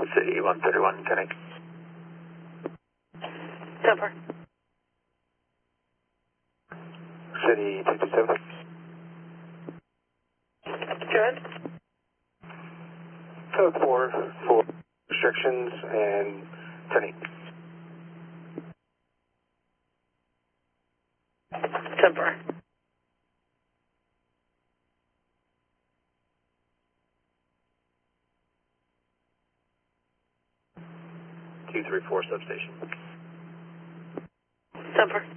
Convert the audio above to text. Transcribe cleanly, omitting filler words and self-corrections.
City 131, connect. Temper. City 227. Good. Code 4 for restrictions and 10-8. Temper. 234 substation. Temper.